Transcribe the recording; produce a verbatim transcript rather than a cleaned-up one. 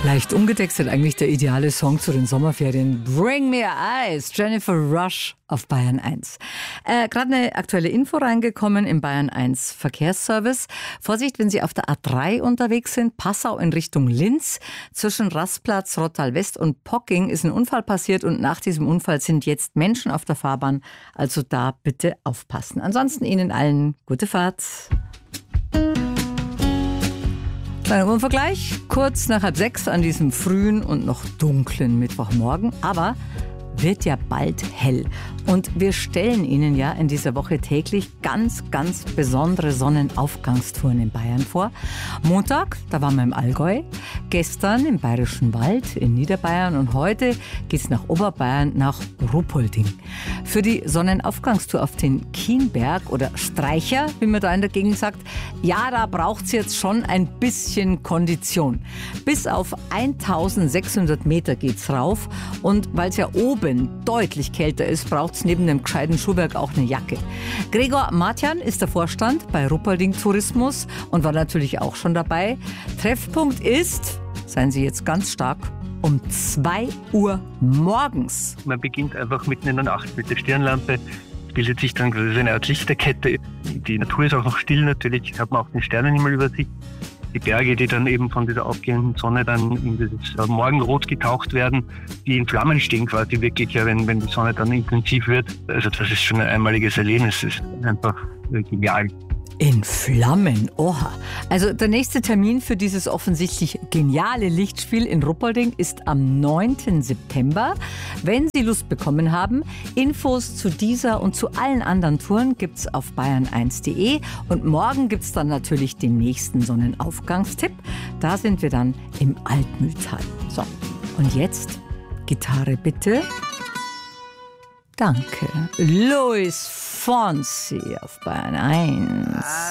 Leicht ungetextet eigentlich der ideale Song zu den Sommerferien. Bring Me Ice, Jennifer Rush auf Bayern eins. Äh, Gerade eine aktuelle Info reingekommen im Bayern eins Verkehrsservice. Vorsicht, wenn Sie auf der A drei unterwegs sind, Passau in Richtung Linz. Zwischen Rastplatz, Rottal West und Pocking ist ein Unfall passiert und nach diesem Unfall sind jetzt Menschen auf der Fahrbahn. Also da bitte aufpassen. Ansonsten Ihnen allen gute Fahrt. Kleiner Uhrvergleich, kurz nach halb sechs an diesem frühen und noch dunklen Mittwochmorgen, aber wird ja bald hell. Und wir stellen Ihnen ja in dieser Woche täglich ganz, ganz besondere Sonnenaufgangstouren in Bayern vor. Montag, da waren wir im Allgäu, gestern im Bayerischen Wald in Niederbayern und heute geht's nach Oberbayern, nach Ruppolding. Für die Sonnenaufgangstour auf den Kienberg oder Streicher, wie man da in der Gegend sagt, ja, da braucht's jetzt schon ein bisschen Kondition. Bis auf eintausendsechshundert Meter geht's rauf und weil es ja oben deutlich kälter ist, braucht es neben dem gescheiten Schuhwerk auch eine Jacke. Gregor Matjan ist der Vorstand bei Ruppolding Tourismus und war natürlich auch schon dabei. Treffpunkt ist, seien Sie jetzt ganz stark, um zwei Uhr morgens. Man beginnt einfach mitten in der Nacht mit der Stirnlampe, bildet sich dann eine Art Lichterkette. Die Natur ist auch noch still natürlich, hat man auch den Sternenhimmel über sich. Die Berge, die dann eben von dieser aufgehenden Sonne dann in das Morgenrot getaucht werden, die in Flammen stehen quasi wirklich, ja, wenn, wenn die Sonne dann intensiv wird. Also das ist schon ein einmaliges Erlebnis, das ist einfach genial. In Flammen, oha. Also der nächste Termin für dieses offensichtlich geniale Lichtspiel in Ruppolding ist am neunten September. Wenn Sie Lust bekommen haben, Infos zu dieser und zu allen anderen Touren gibt's auf bayern eins punkt de und morgen gibt's dann natürlich den nächsten Sonnenaufgangstipp. Da sind wir dann im Altmühltal. So, und jetzt Gitarre bitte. Danke. Luis Fonsi auf Bayern eins.